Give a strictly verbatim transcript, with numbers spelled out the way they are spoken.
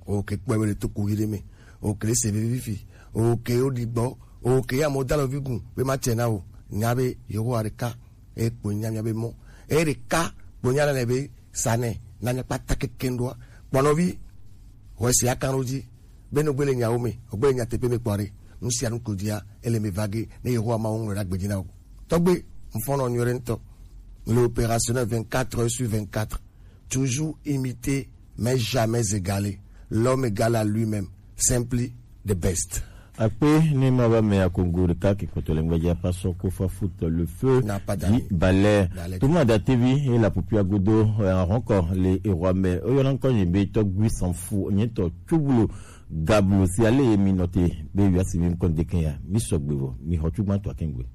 o ke kwewe le to kuhire me o ke se vivi o ke o digbo o ke ya modalo vigun be ma tena o nyabe yo arika e ponya nyabe mo e rika ponya na be sane na nya patake kendwa bonovi o si akaroji beno gbele nya o me ogbe nya tepe me pare nsi anu kodia ele me vague ne yo ma on ra gbejina o togbe mfono nyorento l'opérationnel vingt-quatre heures sur vingt-quatre toujours imité mais jamais égalé l'homme égal à lui-même simply the best. Après, ni maba me a Congo de Kaki Kotolenga ya paso kofa foot le feu di balai. Tout le monde a T V et la popia godo encore les héros mais on encore ni be to gui s'en fout ni to chubulo gablo si aller minoté be ya si mi konde kenya mi sogbevo mi hotu ma to akengwe.